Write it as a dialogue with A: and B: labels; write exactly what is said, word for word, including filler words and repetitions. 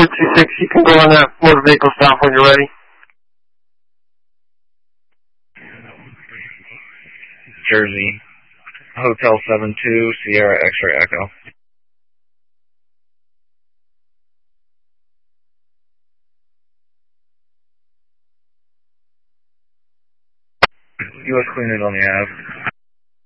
A: four two six, you can go on that motor vehicle stop when you're ready.
B: Jersey, Hotel seven two, Sierra X-Ray Echo. U S Cleaners on the Ave.